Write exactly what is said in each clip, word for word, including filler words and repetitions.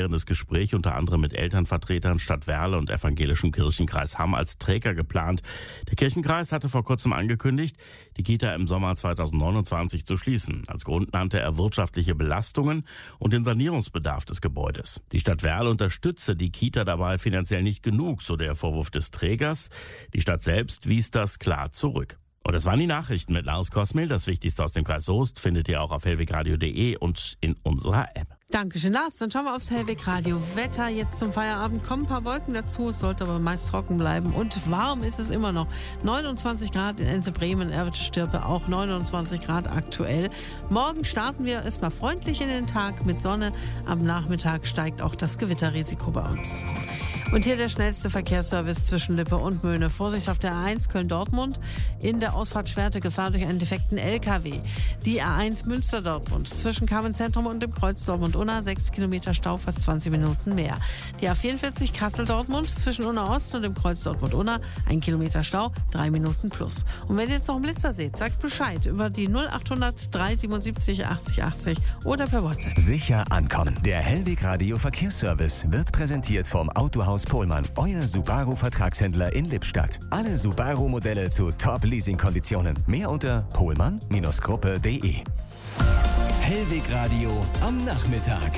aufklärendes Gespräch unter anderem mit Elternvertretern, Stadt Werle und Evangelischem Kirchenkreis Hamm als Träger geplant. Der Kirchenkreis hatte vor kurzem angekündigt, die Kita im Sommer zweitausendneunundzwanzig zu schließen. Als Grund nannte er wirtschaftliche Belastungen und den Sanierungsbedarf des Gebäudes. Die Stadt Werle unterstütze die Kita dabei finanziell nicht genug, so der Vorwurf des Trägers. Die Stadt selbst wies das klar zurück. Und das waren die Nachrichten mit Lars Kosmil. Das Wichtigste aus dem Kreis Soest findet ihr auch auf hellwegradio punkt de und in unserer App. Dankeschön, Lars. Dann schauen wir aufs Hellweg Radio. Wetter jetzt zum Feierabend. Kommen ein paar Wolken dazu. Es sollte aber meist trocken bleiben. Und warm ist es immer noch. neunundzwanzig Grad in Ense-Bremen, Erwitte-Stürpe auch neunundzwanzig Grad aktuell. Morgen starten wir erstmal freundlich in den Tag mit Sonne. Am Nachmittag steigt auch das Gewitterrisiko bei uns. Und hier der schnellste Verkehrsservice zwischen Lippe und Möhne. Vorsicht auf der A eins Köln-Dortmund. In der Ausfahrt Schwerte Gefahr durch einen defekten L K W. Die A eins Münster-Dortmund zwischen Carmen-Zentrum und dem Kreuz Dortmund-Unna. sechs Kilometer Stau, fast zwanzig Minuten mehr. Die A vierundvierzig Kassel-Dortmund zwischen Unna-Ost und dem Kreuz Dortmund-Unna. ein Kilometer Stau, drei Minuten plus. Und wenn ihr jetzt noch einen Blitzer seht, sagt Bescheid über die null achthundert dreihundertsiebenundsiebzig achtzig achtzig oder per WhatsApp. Sicher ankommen. Der Hellweg Radio Verkehrsservice wird präsentiert vom Autohaus Pohlmann, euer Subaru-Vertragshändler in Lippstadt. Alle Subaru-Modelle zu Top-Leasing-Konditionen. Mehr unter pohlmann Gruppe punkt de. Hellweg Radio am Nachmittag.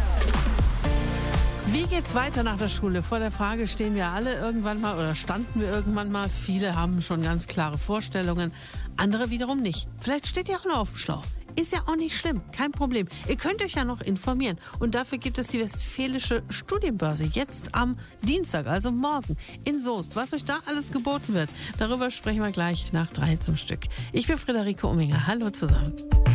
Wie geht's weiter nach der Schule? Vor der Frage stehen wir alle irgendwann mal oder standen wir irgendwann mal. Viele haben schon ganz klare Vorstellungen, andere wiederum nicht. Vielleicht steht ihr auch noch auf dem Schlauch. Ist ja auch nicht schlimm, kein Problem. Ihr könnt euch ja noch informieren. Und dafür gibt es die Westfälische Studienbörse jetzt am Dienstag, also morgen in Soest. Was euch da alles geboten wird, darüber sprechen wir gleich nach drei zum Stück. Ich bin Friederike Umminger. Hallo zusammen.